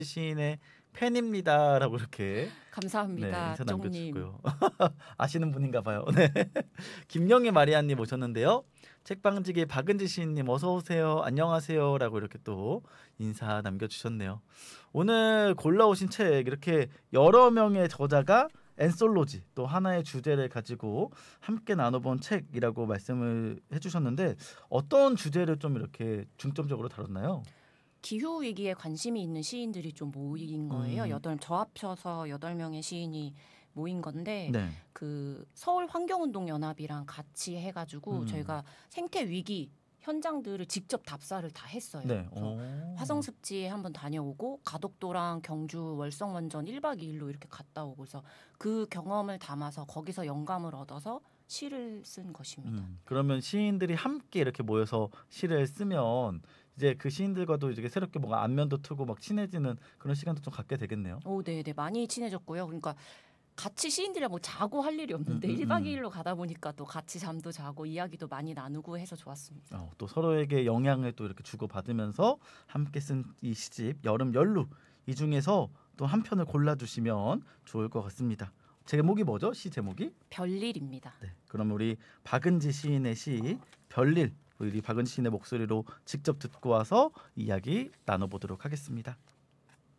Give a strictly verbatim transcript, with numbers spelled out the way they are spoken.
시인의 팬입니다라고 이렇게 네, 감사합니다. 인사 쫑님. 남겨주셨고요. 아시는 분인가 봐요. 네. 김영희 마리아님 오셨는데요. 책방지기 박은지 시인님 어서 오세요. 안녕하세요라고 이렇게 또 인사 남겨주셨네요. 오늘 골라오신 책 이렇게 여러 명의 저자가 엔솔로지 또 하나의 주제를 가지고 함께 나눠본 책이라고 말씀을 해주셨는데 어떤 주제를 좀 이렇게 중점적으로 다뤘나요? 기후 위기에 관심이 있는 시인들이 좀 모인 거예요. 음, 여덟 저 합쳐서 여덟 명의 시인이 모인 건데 네. 그 서울 환경운동 연합이랑 같이 해가지고 음, 저희가 생태 위기 현장들을 직접 답사를 다 했어요. 네. 그래서 오. 화성습지에 한번 다녀오고 가덕도랑 경주 월성원전 일 박 이 일로 이렇게 갔다 오고 그래서 그 경험을 담아서 거기서 영감을 얻어서 시를 쓴 것입니다. 음, 그러면 시인들이 함께 이렇게 모여서 시를 쓰면 이제 그 시인들과도 이제 새롭게 뭔가 안면도 트고 막 친해지는 그런 시간도 좀 갖게 되겠네요. 오, 네, 네, 많이 친해졌고요. 그러니까 같이 시인들이랑 뭐 자고 할 일이 음, 없는데 음, 일 박 이 음. 일로 가다 보니까 또 같이 잠도 자고 이야기도 많이 나누고 해서 좋았습니다. 어, 또 서로에게 영향을 또 이렇게 주고 받으면서 함께 쓴 이 시집 여름 연루 이 중에서 또 한 편을 골라주시면 좋을 것 같습니다. 제목이 뭐죠? 시 제목이? 별일입니다. 네, 그럼 우리 박은지 시인의 시 별일 우리 박은지 시인의 목소리로 직접 듣고 와서 이야기 나눠보도록 하겠습니다.